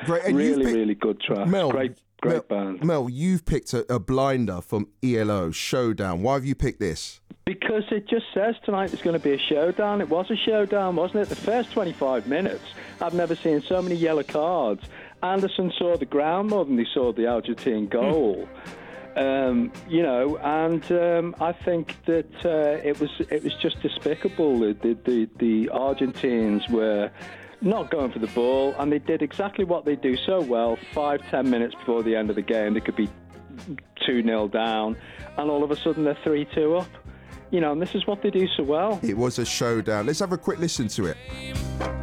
Great. And really good track. Great band. Mel, you've picked a blinder from ELO, Showdown. Why have you picked this? Because it just says tonight is going to be a showdown. It was a showdown, wasn't it? The first 25 minutes, I've never seen so many yellow cards. Anderson saw the ground more than he saw the Argentine goal. I think that it was just despicable. The Argentines were not going for the ball, and they did exactly what they do so well. 5-10 minutes before the end of the game, they could be 2-0 down, and all of a sudden they're 3-2 up. And this is what they do so well. It was a showdown. Let's have a quick listen to it.